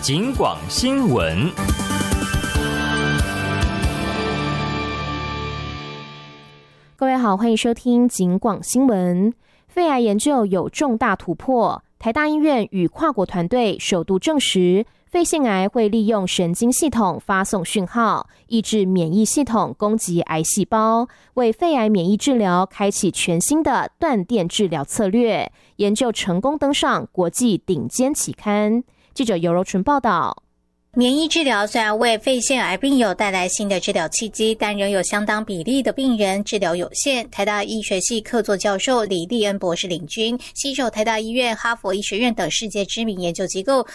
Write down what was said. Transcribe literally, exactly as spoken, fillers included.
警广新闻。 各位好，欢迎收听警广新闻。肺癌研究有重大突破，台大医院与跨国团队首度证实，肺腺癌会利用神经系统发送讯号，抑制免疫系统攻击癌细胞，为肺癌免疫治疗开启全新的断电治疗策略。研究成功登上国际顶尖期刊。记者尤柔纯报道。 免疫治疗虽然为肺腺癌病友带来新的治疗契机，但仍有相当比例的病人治疗有限。台大医学系客座教授李立恩博士领军，携手台大医院、哈佛医学院等世界知名研究机构，